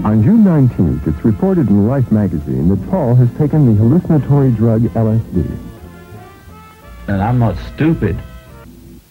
On June 19th, it's reported in Life magazine that Paul has taken the hallucinatory drug LSD. And I'm not stupid.